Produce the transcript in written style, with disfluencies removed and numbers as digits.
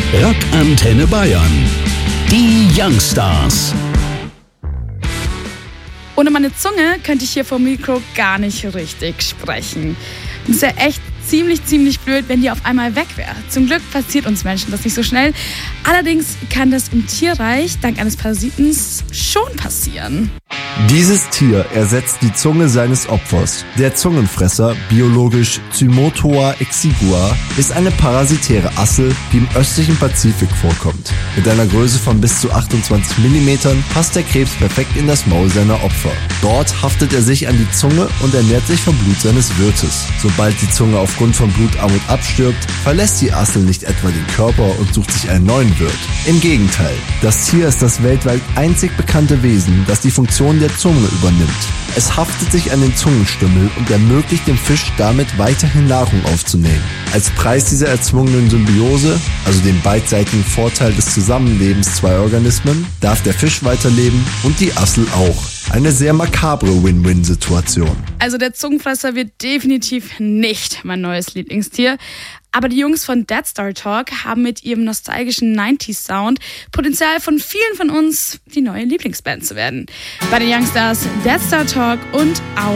Rockantenne Bayern. Die Youngstars. Ohne meine Zunge könnte ich hier vor dem Mikro gar nicht richtig sprechen. Das ist ja echt ziemlich blöd, wenn die auf einmal weg wäre. Zum Glück passiert uns Menschen das nicht so schnell. Allerdings kann das im Tierreich dank eines Parasiten schon passieren. Dieses Tier ersetzt die Zunge seines Opfers. Der Zungenfresser, biologisch Cymothoa exigua, ist eine parasitäre Assel, die im östlichen Pazifik vorkommt. Mit einer Größe von bis zu 28 mm passt der Krebs perfekt in das Maul seiner Opfer. Dort haftet er sich an die Zunge und ernährt sich vom Blut seines Wirtes. Sobald die Zunge aufgrund von Blutarmut abstirbt, verlässt die Assel nicht etwa den Körper und sucht sich einen neuen Wirt. Im Gegenteil, das Tier ist das weltweit einzig bekannte Wesen, das die Funktion der Zunge übernimmt. Es haftet sich an den Zungenstümmel und ermöglicht dem Fisch damit weiterhin Nahrung aufzunehmen. Als Preis dieser erzwungenen Symbiose, also dem beidseitigen Vorteil des Zusammenlebens zweier Organismen, darf der Fisch weiterleben und die Assel auch. Eine sehr makabre Win-Win-Situation. Also der Zungenfresser wird definitiv nicht mein neues Lieblingstier. Aber die Jungs von Dead Star Talk haben mit ihrem nostalgischen 90s-Sound Potenzial von vielen von uns, die neue Lieblingsband zu werden. Bei den Youngstars Dead Star Talk und Our